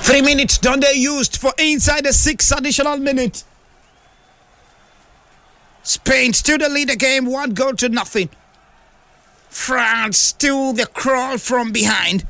3 minutes done they used for inside the 6 additional minute. Spain still the lead the game, 1-0. France still the crawl from behind.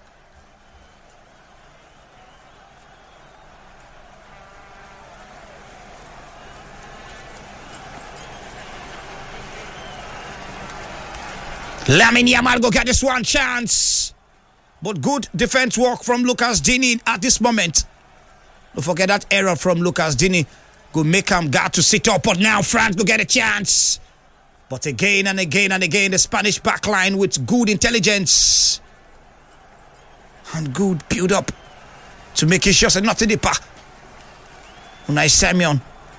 Lamine Yamal go get this one chance. But good defense work from Lucas Digne at this moment. Don't forget that error from Lucas Digne. Go make him got to sit up, but now France go get a chance. But again and again and again, the Spanish backline with good intelligence and good build-up to make it sure not in the pack. Unai Simon.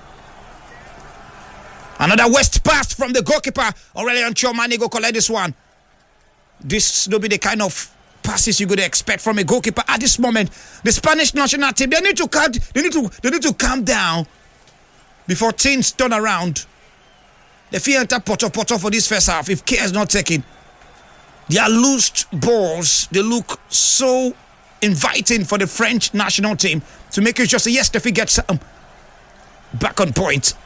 Another West pass from the goalkeeper. Aurelien Tchouameni go collect this one. This will be the kind of passes you could expect from a goalkeeper at this moment. The Spanish national team, they need to calm down before things turn around. The fear enter Poto for this first half if care is not taken. Their loose balls, they look so inviting for the French national team to make it just yes, if we get some back on point.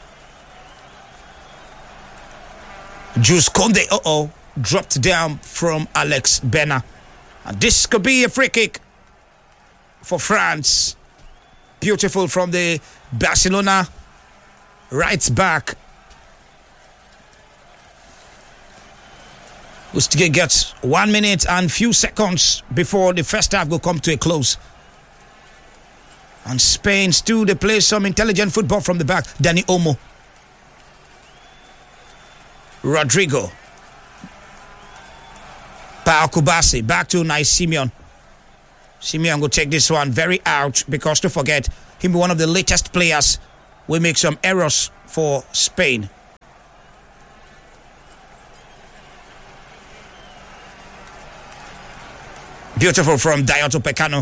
Jules Koundé, dropped down from Alex Bena. And this could be a free kick for France. Beautiful from the Barcelona right back. We still get 1 minute and few seconds before the first half will come to a close. And Spain still they play some intelligent football from the back. Dani Olmo. Rodrigo. Pau Kubasi. Back to Unai Simon. Simon will take this one very out because don't forget, him one of the latest players will make some errors for Spain. Beautiful from Dayot Upamecano.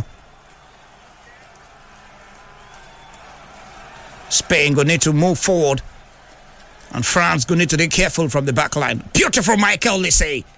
Spain going to need to move forward. And France going to need to be careful from the back line. Beautiful Michael Olise.